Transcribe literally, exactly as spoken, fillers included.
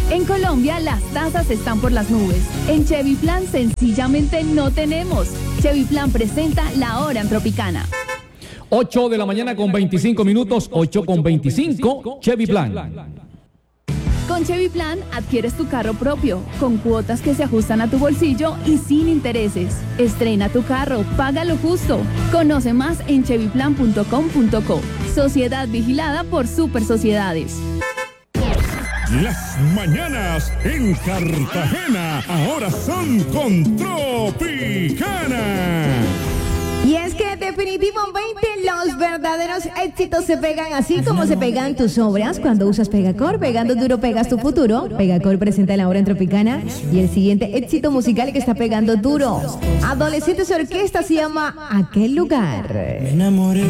En Colombia las tasas están por las nubes. En Chevy Plan sencillamente no tenemos. Chevy Plan presenta La Hora en Tropicana. ocho de la mañana con veinticinco minutos, ocho con veinticinco, Chevy Plan. Con Chevy Plan adquieres tu carro propio, con cuotas que se ajustan a tu bolsillo y sin intereses. Estrena tu carro, paga lo justo. Conoce más en chevy plan punto com punto co. Sociedad vigilada por Super Sociedades. Las mañanas en Cartagena ahora son con Tropicana. Y es que definitivamente los verdaderos éxitos se pegan así como se pegan tus obras cuando usas Pegacor. Pegando duro pegas tu futuro. Pegacor presenta La Hora en Tropicana y el siguiente éxito musical que está pegando duro. Adolescentes Orquesta se llama Aquel Lugar. Me enamoré.